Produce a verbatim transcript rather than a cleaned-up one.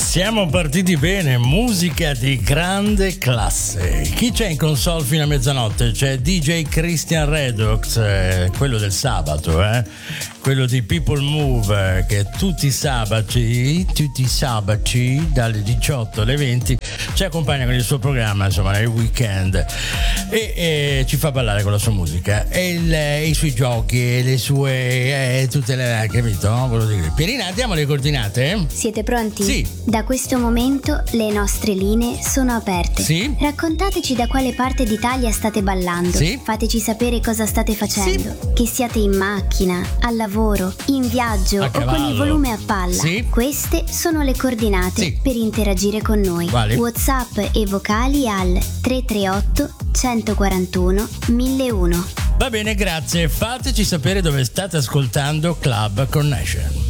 Siamo partiti bene, musica di grande classe. Chi c'è in console fino a mezzanotte? C'è D J Christian Redox, eh, quello del sabato, eh? quello di People Move, che tutti i sabati, tutti i sabati dalle diciotto alle venti ci accompagna con il suo programma, insomma, nel weekend, e, e ci fa ballare con la sua musica e il, i suoi giochi e le sue eh, tutte le, capito? No? Pierina, diamo le coordinate? Siete pronti? Sì. Da questo momento le nostre linee sono aperte. Sì. Raccontateci da quale parte d'Italia state ballando. Sì. Fateci sapere cosa state facendo. Sì. Che siate in macchina, al lavoro, in viaggio o con il volume a palla. Sì. Queste sono le coordinate sì. per interagire con noi. Quali? WhatsApp e vocali al tre tre otto centoquarantuno millecento. Va bene, grazie. Fateci sapere dove state ascoltando Club Connection.